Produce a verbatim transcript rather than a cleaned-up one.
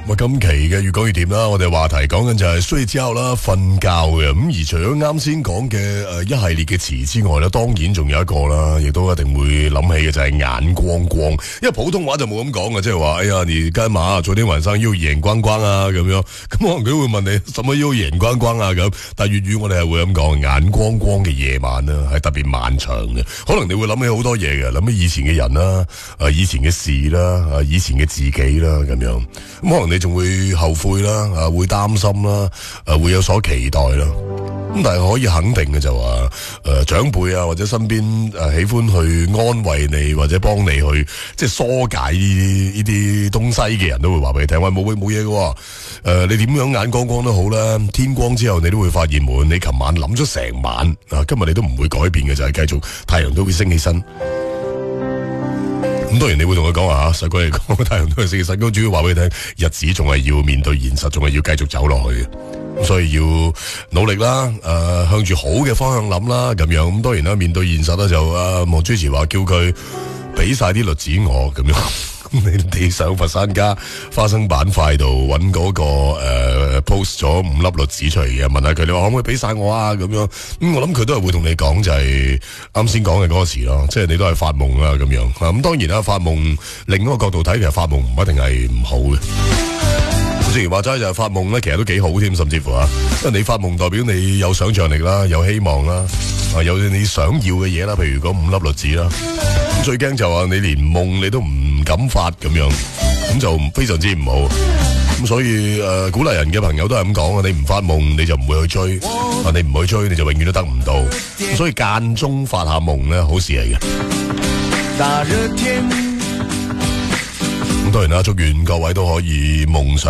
咁今期嘅越講越掂啦，我哋話題講緊就係睡覺啦、瞓覺嘅。咁而除咗啱先講嘅誒一系列嘅詞之外咧，當然仲有一個啦，亦都一定會諗起嘅就係眼光光。因為普通話就冇咁講嘅，即係話哎呀，你幹嘛昨天晚上又眼光光啊咁樣。咁可能佢會問你什麼又眼光光啊咁。但係粵語我哋係會咁講，眼光光嘅夜晚啦，係特別漫長嘅。可能你會諗起好多嘢嘅，諗起以前嘅人啦，誒以前嘅事啦，誒以前嘅自己啦咁樣。咁可能你仲會後悔啦，啊會擔心啦，誒會有所期待啦。咁但係可以肯定嘅就話，誒、呃、長輩啊或者身邊誒、呃、喜歡去安慰你或者幫你去即係疏解呢呢啲東西嘅人都會話俾你聽，喂冇冇嘢嘅，誒、呃、你點樣眼光光都好啦，天光之後你都會發現門，你琴晚諗咗成晚，啊今日你都唔會改變嘅，就係、是、繼續太陽都會升起身。咁當然你會同佢講話吓，實際嚟講太陽都係升起身，咁主要話俾你聽，日子仲係要面對現實，仲係要繼續走落去嘅。咁所以要努力啦，誒、呃、向住好嘅方向諗啦，咁樣。咁當然啦，面對現實咧就誒毛主席話叫佢俾晒啲栗子我咁樣。你哋上佛山家花生板塊度揾嗰個誒、呃、post 咗五粒栗子出嚟嘅，問下佢你話可唔可以俾晒我啊咁樣。咁、嗯、我諗佢都係會同你講就係啱先講嘅嗰個詞咯，即係你都係發夢啦咁樣。咁、嗯、當然啦，發夢另一個角度睇，其實發夢唔一定係唔好嘅。正如話齋就係發夢咧，其實都幾好添，甚至乎啊，因為你發夢代表你有想象力啦，有希望啦，啊有你想要嘅嘢啦，譬如嗰五粒栗子啦。咁最驚就話你連夢你都唔敢發咁樣，咁就非常之唔好。咁所以誒、呃，鼓勵人嘅朋友都係咁講啊，你唔發夢你就唔會去追，啊你唔去追你就永遠都得唔到。咁所以間中發下夢咧，好事嚟嘅。咁當然啦，祝願各位都可以夢想